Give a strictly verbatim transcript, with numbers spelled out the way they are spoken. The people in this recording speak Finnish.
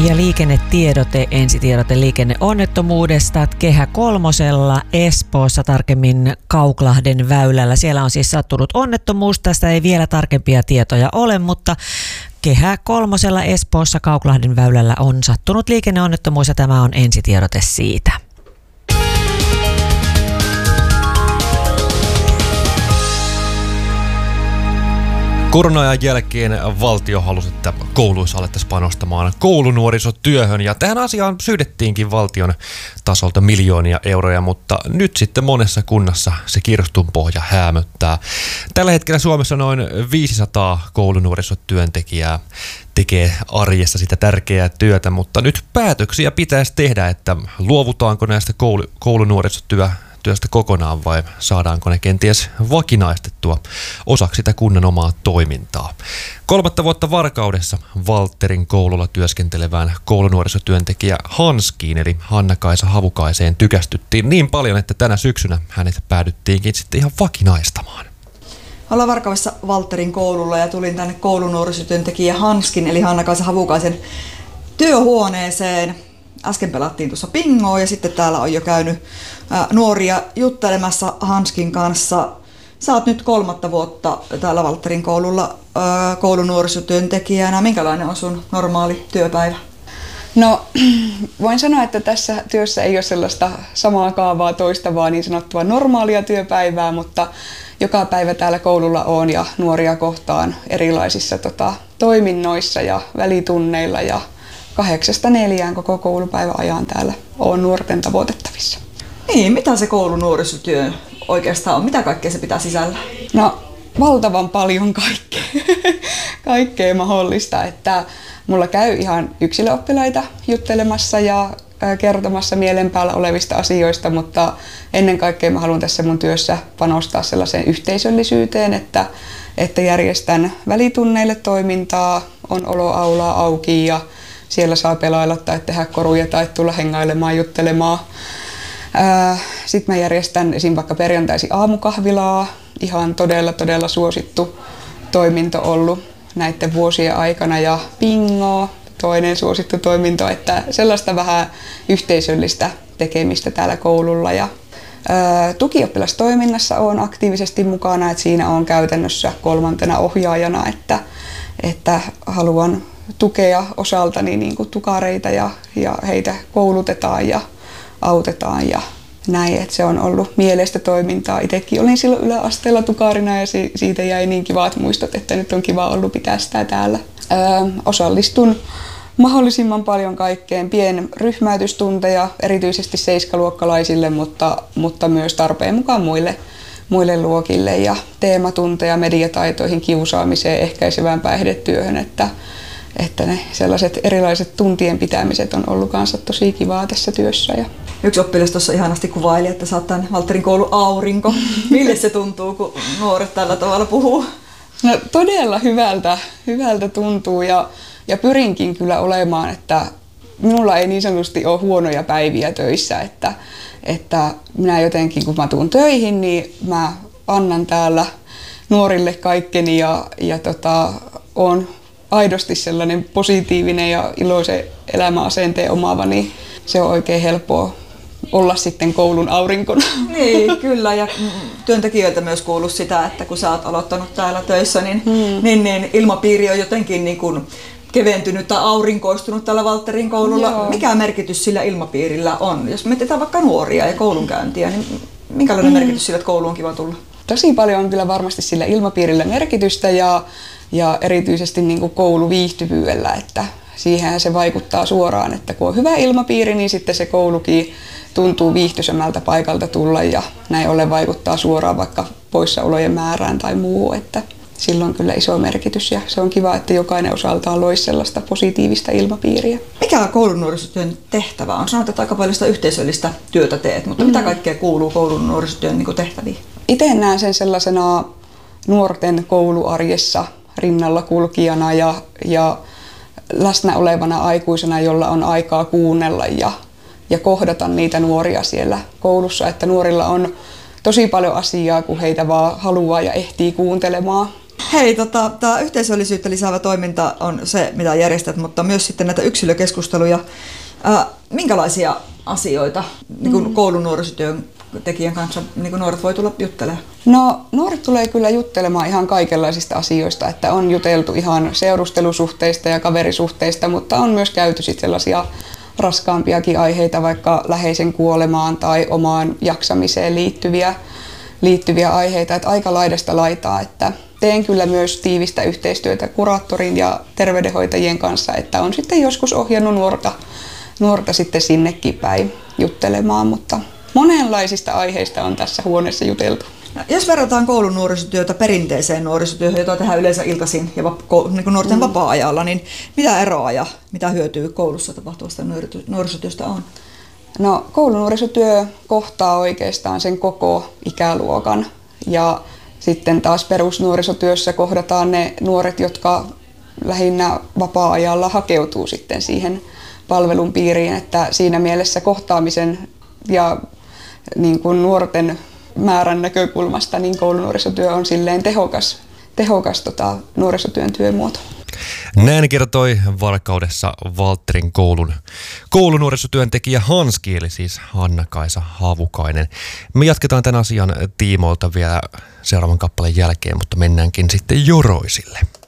Ja liikennetiedote, ensitiedote liikenneonnettomuudesta Kehä kolmosella Espoossa, tarkemmin Kauklahden väylällä. Siellä on siis sattunut onnettomuus, tästä ei vielä tarkempia tietoja ole, mutta Kehä kolmosella Espoossa Kauklahden väylällä on sattunut liikenneonnettomuus ja tämä on ensitiedote siitä. Korona-ajan jälkeen valtio halusi, että kouluissa alettaisiin panostamaan koulunuorisotyöhön ja tähän asiaan syydettiinkin valtion tasolta miljoonia euroja, mutta nyt sitten monessa kunnassa se kirstunpohja häämöttää. Tällä hetkellä Suomessa noin viisisataa koulunuorisotyöntekijää tekee arjessa sitä tärkeää työtä, mutta nyt päätöksiä pitäisi tehdä, että luovutaanko näistä koulu- koulunuorisotyö työstä kokonaan vai saadaanko ne kenties vakinaistettua osaksi sitä kunnan omaa toimintaa. Kolmatta vuotta Varkaudessa Valtterin koululla työskentelevään koulunuorisotyöntekijä Hanskiin eli Hanna-Kaisa Havukaiseen tykästyttiin niin paljon, että tänä syksynä hänet päädyttiinkin sitten ihan vakinaistamaan. Ollaan Varkaudessa Valtterin koululla ja tulin tänne koulunuorisotyöntekijä Hanskin eli Hanna-Kaisa Havukaisen työhuoneeseen. Äsken pelattiin tuossa pingoa ja sitten täällä on jo käynyt ää, nuoria juttelemassa Hanskin kanssa. Sä oot nyt kolmatta vuotta täällä Valtterin koululla ää, koulunuorisotyöntekijänä. Minkälainen on sun normaali työpäivä? No voin sanoa, että tässä työssä ei ole sellaista samaa kaavaa toistavaa niin sanottua normaalia työpäivää, mutta joka päivä täällä koululla on ja nuoria kohtaan erilaisissa tota, toiminnoissa ja välitunneilla ja kahdeksasta neljään koko koulupäivän ajan täällä on nuorten tavoitettavissa. Niin, mitä se koulunuorisotyö oikeastaan on? Mitä kaikkea se pitää sisällä? No, valtavan paljon kaikkea, kaikkea mahdollista. Että mulla käy ihan yksilöoppilaita juttelemassa ja kertomassa mielen päällä olevista asioista, mutta ennen kaikkea mä haluan tässä mun työssä panostaa sellaiseen yhteisöllisyyteen, että, että järjestän välitunneille toimintaa, on oloaulaa auki ja siellä saa pelailla tai tehdä koruja tai tulla hengailemaan, juttelemaan. Sitten mä järjestän esim. Vaikka perjantaisin aamukahvilaa. Ihan todella, todella suosittu toiminto ollut näiden vuosien aikana. Ja bingo, toinen suosittu toiminto. Että sellaista vähän yhteisöllistä tekemistä täällä koululla. Ja tukioppilastoiminnassa olen aktiivisesti mukana. Että siinä olen käytännössä kolmantena ohjaajana, että, että haluan tukea osaltani niin kuin tukareita ja, ja heitä koulutetaan ja autetaan ja näin, että se on ollut mieleistä toimintaa. Itsekin olin silloin yläasteella tukarina ja si- siitä jäi niin kivat muistot, että nyt on kiva ollut pitää sitä täällä. Öö, osallistun mahdollisimman paljon kaikkeen, pienryhmäytystunteja, erityisesti seiskaluokkalaisille, mutta, mutta myös tarpeen mukaan muille, muille luokille ja teematunteja mediataitoihin, kiusaamiseen, ehkäisevään päihdetyöhön, että Että ne sellaiset erilaiset tuntien pitämiset on ollut kanssa tosi kivaa tässä työssä. Ja yksi oppilas tuossa ihanasti kuvaili, että sä oot tämän Valtterin koulun aurinko. Mille se tuntuu, kun nuoret tällä tavalla puhuu? No todella hyvältä, hyvältä tuntuu ja, ja pyrinkin kyllä olemaan, että minulla ei niin sanotusti ole huonoja päiviä töissä. Että, että minä jotenkin kun mä tuun töihin, niin mä annan täällä nuorille kaikkeni ja, ja tota, on aidosti sellainen positiivinen ja iloisen elämäasenteen omaava, niin se on oikein helppoa olla sitten koulun aurinkona. Niin, kyllä. Ja työntekijöiltä myös kuuluu sitä, että kun sä oot aloittanut täällä töissä, niin, hmm. niin, niin ilmapiiri on jotenkin niin kuin keventynyt tai aurinkoistunut tällä Valtterin koululla. Joo. Mikä merkitys sillä ilmapiirillä on? Jos mietitään vaikka nuoria ja koulunkäyntiä, niin minkälainen hmm. merkitys sillä, että kouluun on kiva tulla? Tosi paljon on kyllä varmasti sillä ilmapiirillä merkitystä ja Ja erityisesti niin kuin kouluviihtyvyydellä, että siihen se vaikuttaa suoraan, että kun on hyvä ilmapiiri, niin sitten se koulukin tuntuu viihtyisemmältä paikalta tulla ja näin ollen vaikuttaa suoraan vaikka poissaolojen määrään tai muuhun, että sillä on kyllä iso merkitys ja se on kiva, että jokainen osaltaan loisi sellaista positiivista ilmapiiriä. Mikä koulunuorisotyön tehtävä on? Sanoit, että aika paljon sitä yhteisöllistä työtä teet, mutta mm. mitä kaikkea kuuluu koulunuorisotyön niin kuin tehtäviin? Itse näen sen sellaisena nuorten kouluarjessa rinnalla kulkijana ja, ja läsnä olevana aikuisena, jolla on aikaa kuunnella ja, ja kohdata niitä nuoria siellä koulussa. Että nuorilla on tosi paljon asiaa, kun heitä vaan haluaa ja ehtii kuuntelemaan. Hei, tota, tämä yhteisöllisyyttä lisäävä toiminta on se, mitä järjestät, mutta myös sitten näitä yksilökeskusteluja. Ää, minkälaisia asioita niin kuin mm. koulun nuorisotyön tekijän kanssa niin kuin nuoret voi tulla juttelemaan? No nuoret tulee kyllä juttelemaan ihan kaikenlaisista asioista, että on juteltu ihan seurustelusuhteista ja kaverisuhteista, mutta on myös käyty sitten sellaisia raskaampiakin aiheita, vaikka läheisen kuolemaan tai omaan jaksamiseen liittyviä, liittyviä aiheita, että aika laidasta laitaa, että teen kyllä myös tiivistä yhteistyötä kuraattorin ja terveydenhoitajien kanssa, että on sitten joskus ohjannut nuorta, nuorta sitten sinnekin päin juttelemaan, mutta monenlaisista aiheista on tässä huoneessa juteltu. Jos verrataan koulun nuorisotyötä perinteiseen nuorisotyöhön, jota tehdään yleensä iltaisin ja niin kuin nuorten mm. vapaa-ajalla, niin mitä eroa ja mitä hyötyä koulussa tapahtuvasta nuorisotyöstä on? No, koulunuorisotyö kohtaa oikeastaan sen koko ikäluokan ja sitten taas perusnuorisotyössä kohdataan ne nuoret, jotka lähinnä vapaa-ajalla hakeutuu sitten siihen palvelun piiriin, että siinä mielessä kohtaamisen ja niin kuin nuorten määrän näkökulmasta niin koulunuorisotyö on silleen tehokas, tehokas tota, nuorisotyön työmuoto. Näin kertoi Varkaudessa Valtterin koulun koulunuorisotyöntekijä Hanski, eli siis Hanna-Kaisa Havukainen. Me jatketaan tämän asian tiimoilta vielä seuraavan kappaleen jälkeen, mutta mennäänkin sitten Joroisille.